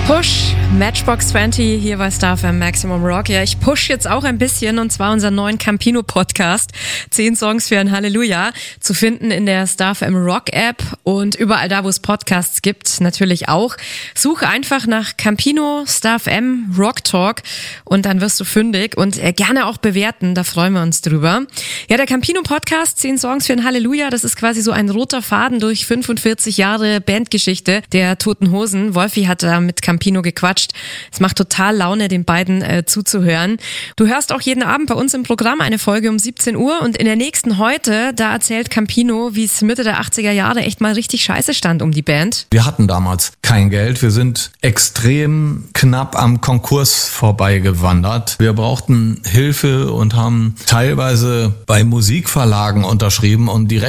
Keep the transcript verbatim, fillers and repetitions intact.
Push, Matchbox zwanzig, hier bei Star F M Maximum Rock. Ja, ich push jetzt auch ein bisschen, und zwar unseren neuen Campino-Podcast. Zehn Songs für ein Halleluja. Zu finden in der Star F M Rock-App und überall da, wo es Podcasts gibt, natürlich auch. Suche einfach nach Campino, Star F M, Rock Talk und dann wirst du fündig, und äh, gerne auch bewerten, da freuen wir uns drüber. Ja, der Campino-Podcast, Zehn Songs für ein Halleluja, das ist quasi so ein roter Faden durch fünfundvierzig Jahre Bandgeschichte der Toten Hosen. Wolfi hat da mit Campino gequatscht. Es macht total Laune, den beiden äh, zuzuhören. Du hörst auch jeden Abend bei uns im Programm eine Folge um siebzehn Uhr, und in der nächsten heute, da erzählt Campino, wie es Mitte der achtziger Jahre echt mal richtig scheiße stand um die Band. Wir hatten damals kein Geld. Wir sind extrem knapp am Konkurs vorbeigewandert. Wir brauchten Hilfe und haben teilweise bei Musikverlagen unterschrieben und direkt